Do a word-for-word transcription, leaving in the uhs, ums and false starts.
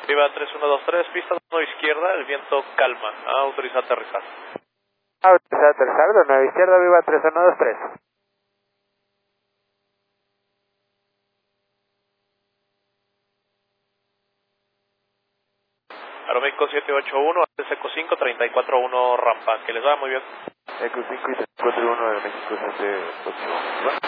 Viva tres uno dos tres, pista uno izquierda, el viento calma. Ah, autorizado a aterrizar. Autorizado a aterrizar, de nueve izquierda, viva tres uno dos tres. Aeroméxico siete ocho uno, Seco cinco, treinta y cuatro uno rampa. Que les vaya muy bien. Eco cinco y cuatro uno de México siete ocho uno.